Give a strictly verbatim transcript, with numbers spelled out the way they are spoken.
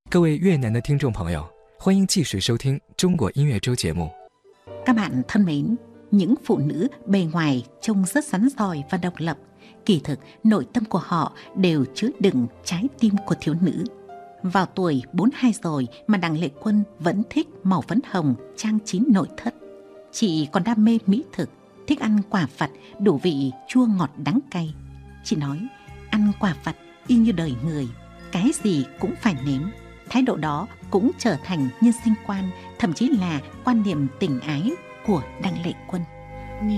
各位越南的听众朋友，欢迎继续收听中国音乐周节目。 Các bạn thân mến, những phụ nữ bề ngoài trông rất rắn rỏi và độc lập, kỳ thực nội tâm của họ đều chứa đựng trái tim của thiếu nữ. Vào tuổi bốn mươi hai rồi mà Đặng Lệ Quân vẫn thích màu phấn hồng trang trí nội thất. Chị còn đam mê mỹ thực, thích ăn quả vặt đủ vị chua ngọt đắng cay. Chị nói, ăn quả vặt y như đời người, cái gì cũng phải nếm. Thái độ đó cũng trở thành nhân sinh quan, thậm chí là quan niệm tình ái của Đặng Lệ Quân.